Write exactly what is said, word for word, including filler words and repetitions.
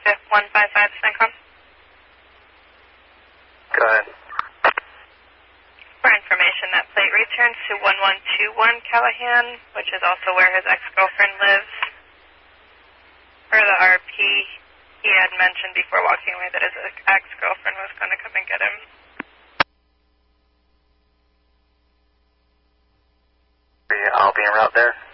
to one five five CENTCOM. Go ahead. For information, that plate returns to one one two one Callahan, which is also where his ex-girlfriend lives. For the R P, he had mentioned before walking away that his ex-girlfriend was going to come and get him. I'll be en route there.